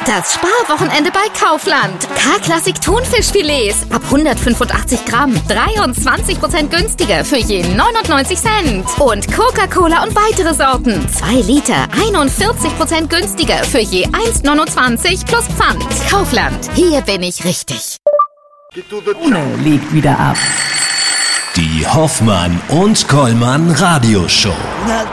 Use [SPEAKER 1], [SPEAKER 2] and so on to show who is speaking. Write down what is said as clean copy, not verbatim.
[SPEAKER 1] Das Sparwochenende bei Kaufland. K-Klassik Thunfischfilets ab 185 Gramm. 23% günstiger für je 99 Cent. Und Coca-Cola und weitere Sorten. 2 Liter, 41% günstiger für je 1,29 plus Pfand. Kaufland, hier bin ich richtig.
[SPEAKER 2] Uno legt wieder ab.
[SPEAKER 3] Die Hoffmann und Kollmann Radioshow.
[SPEAKER 4] Na